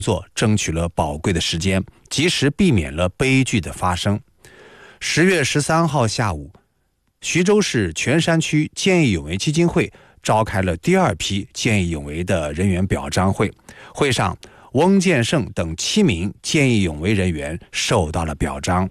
作争取了宝贵的时间，及时避免了悲剧的发生。10月13号下午，徐州市泉山区见义勇为基金会召开了第2批见义勇为的人员表彰会，会上翁建胜等7名见义勇为人员受到了表彰。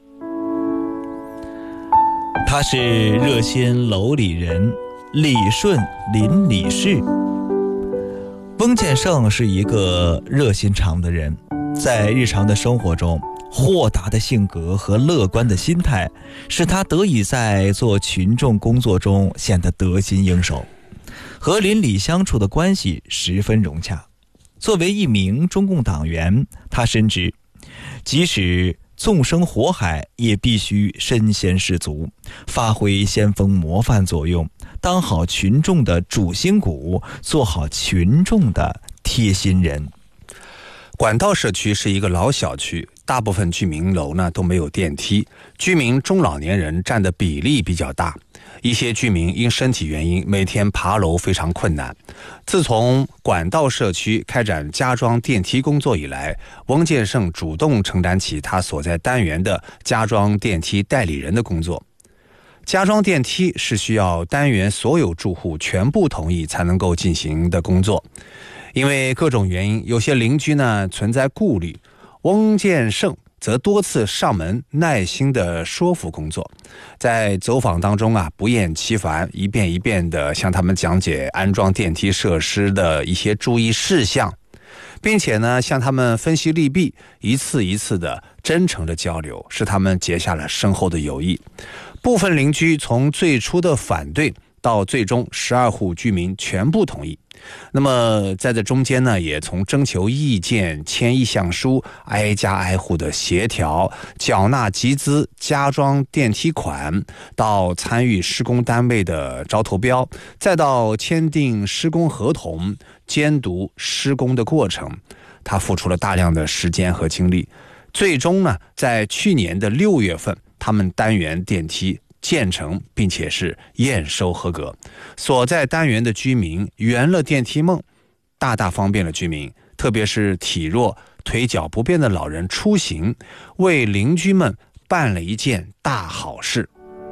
他是热心楼里人，理顺邻里事。翁建胜是一个热心肠的人，在日常的生活中，豁达的性格和乐观的心态使他得以在做群众工作中显得得心应手，和邻里相处的关系十分融洽。作为一名中共党员，他深知即使纵生火海也必须身先士卒，发挥先锋模范作用，当好群众的主心骨，做好群众的贴心人。 管道社区是一个老小区，大部分居民楼呢都没有电梯，居民中老年人占的比例比较大，一些居民因身体原因每天爬楼非常困难。自从管道社区开展加装电梯工作以来，翁建胜主动承担起他所在单元的加装电梯代理人的工作。加装电梯是需要单元所有住户全部同意才能够进行的工作，因为各种原因，有些邻居呢存在顾虑，翁建胜则多次上门耐心的说服工作，在走访当中不厌其烦，一遍一遍的向他们讲解安装电梯设施的一些注意事项，并且呢向他们分析利弊，一次一次的真诚的交流，使他们结下了深厚的友谊。部分邻居从最初的反对到最终12户居民全部同意。那么在这中间呢，也从征求意见、签意向书、挨家挨户的协调、缴纳集资、加装电梯款，到参与施工单位的招投标，再到签订施工合同、监督施工的过程，他付出了大量的时间和精力。最终呢，在去年的6月份，他们单元电梯建成，并且是验收合格，所在单元的居民圆了电梯梦，大大方便了居民，特别是体弱腿脚不便的老人出行，为邻居们办了一件大好事。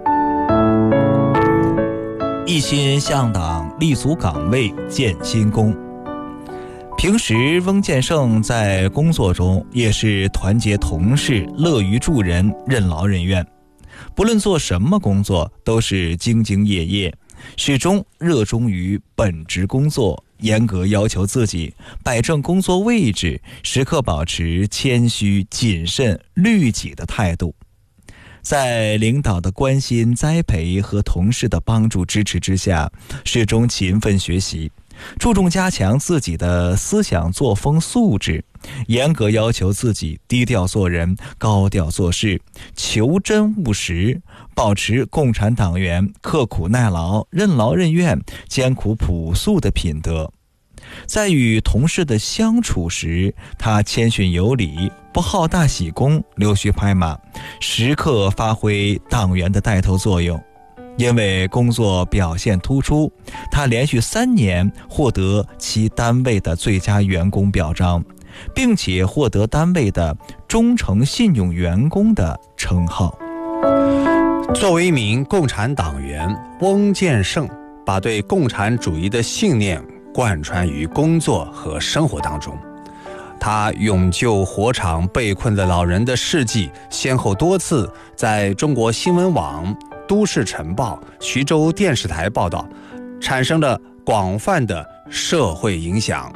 一心向党，立足岗位，建新功。平时翁建胜在工作中也是团结同事，乐于助人，任劳任怨，不论做什么工作都是兢兢业业，始终热衷于本职工作，严格要求自己，摆正工作位置，时刻保持谦虚谨慎律己的态度。在领导的关心栽培和同事的帮助支持之下，始终勤奋学习，注重加强自己的思想作风素质，严格要求自己低调做人，高调做事，求真务实，保持共产党员刻苦耐劳、任劳任怨、艰苦朴素的品德。在与同事的相处时，他谦逊有礼，不好大喜功、溜须拍马，时刻发挥党员的带头作用。因为工作表现突出，他连续3年获得其单位的最佳员工表彰，并且获得单位的忠诚信用员工的称号。 作为一名共产党员，翁建胜把对共产主义的信念贯穿于工作和生活当中。他勇救火场被困的老人的事迹，先后多次在中国新闻网、都市晨报、徐州电视台报道，产生了广泛的社会影响。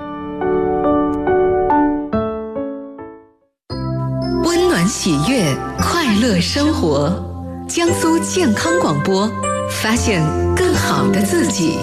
温暖喜悦，快乐生活。江苏健康广播，发现更好的自己。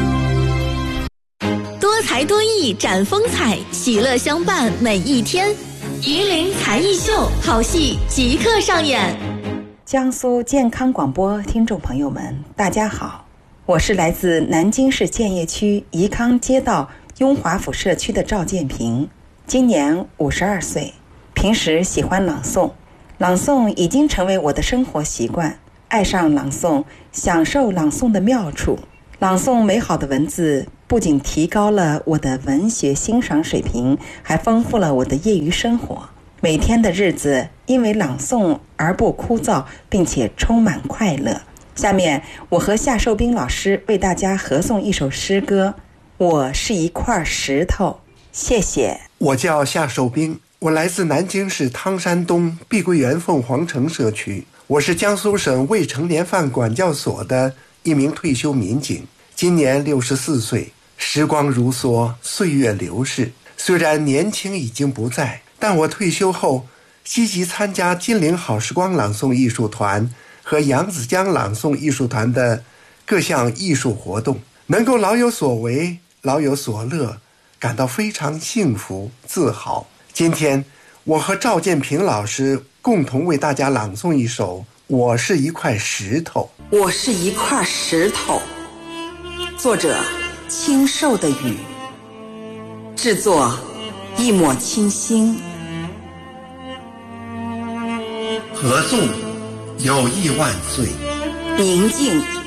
多才多艺展风采，喜乐相伴每一天。榆林才艺秀，好戏即刻上演。 江苏健康广播听众朋友们，大家好，我是来自南京市建邺区宜康街道雍华府社区的赵建平，今年52岁，平时喜欢朗诵，朗诵已经成为我的生活习惯，爱上朗诵，享受朗诵的妙处。朗诵美好的文字不仅提高了我的文学欣赏水平，还丰富了我的业余生活。每天的日子因为朗诵而不枯燥，并且充满快乐。下面我和夏寿兵老师为大家合诵一首诗歌《我是一块石头》。谢谢。 我叫夏寿兵，我来自南京市汤山东碧桂园凤凰城社区。我是江苏省未成年犯管教所的一名退休民警，今年64岁。时光如梭，岁月流逝，虽然年轻已经不在，但我退休后积极参加金陵好时光朗诵艺术团和扬子江朗诵艺术团的各项艺术活动，能够老有所为，老有所乐，感到非常幸福自豪。今天我和赵建平老师共同为大家朗诵一首《我是一块石头》。 我是一块石头，作者清瘦的雨，制作一抹清新。 合颂友谊万岁， 宁静